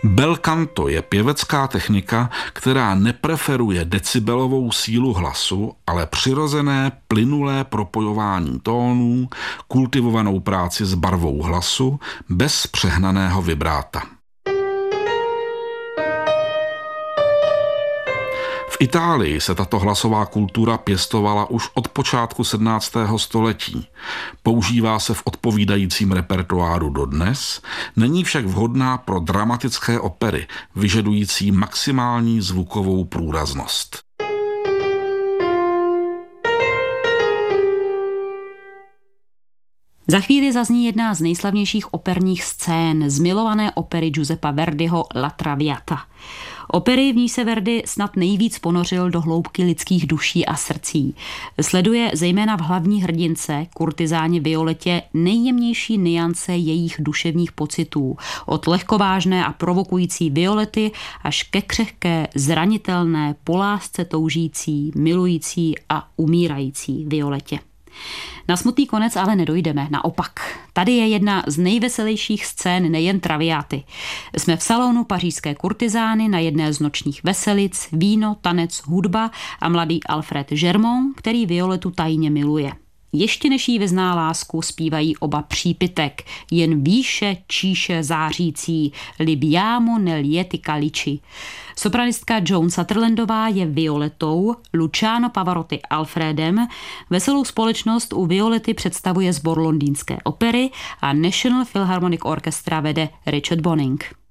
Bel canto je pěvecká technika, která nepreferuje decibelovou sílu hlasu, ale přirozené plynulé propojování tónů, kultivovanou práci s barvou hlasu bez přehnaného vibráta. V Itálii se tato hlasová kultura pěstovala už od počátku 17. století. Používá se v odpovídajícím repertoáru dodnes, není však vhodná pro dramatické opery, vyžadující maximální zvukovou průraznost. Za chvíli zazní jedna z nejslavnějších operních scén z milované opery Giuseppa Verdiho La Traviata. Opery, v ní se Verdi snad nejvíc ponořil do hloubky lidských duší a srdcí. Sleduje zejména v hlavní hrdince, kurtizáně Violetě, nejjemnější niance jejich duševních pocitů, od lehkovážné a provokující Violety až ke křehké, zranitelné, po lásce toužící, milující a umírající Violetě. Na smutný konec ale nedojdeme, naopak. Tady je jedna z nejveselějších scén nejen Traviaty. Jsme v salonu pařížské kurtizány na jedné z nočních veselic, víno, tanec, hudba a mladý Alfred Germont, který Violetu tajně miluje. Ještě než jí vyzná lásku, zpívají oba přípitek, jen výše číše zářící, libiamo nel lieti calici. Sopranistka Joan Sutherlandová je Violetou, Luciano Pavarotti Alfredem, veselou společnost u Violety představuje sbor londýnské opery a National Philharmonic Orchestra vede Richard Bonning.